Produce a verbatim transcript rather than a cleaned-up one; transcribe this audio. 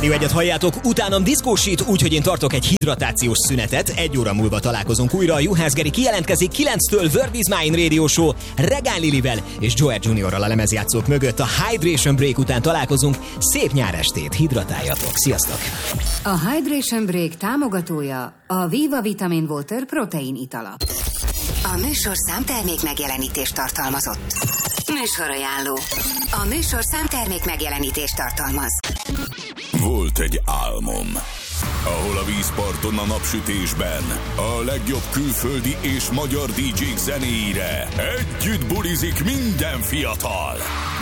Rádió egyet halljátok, utánam diszkósít, úgyhogy én tartok egy hidratációs szünetet. Egy óra múlva találkozunk újra. A Juhász Geri kijelentkezik kilenctől Word is Mine Radio Show Regán Lilivel és Joel Juniorral a lemezjátszók mögött. A Hydration Break után találkozunk. Szép nyárestét, hidratáljatok. Sziasztok! A Hydration Break támogatója a Viva Vitamin Water protein itala. A műsor számtermék megjelenítést tartalmazott. Műsorajánló. A műsor számtermék megjelenítést tartalmaz. Volt egy álmom, ahol a vízparton a napsütésben a legjobb külföldi és magyar dé dzsék zenéire együtt bulizik minden fiatal.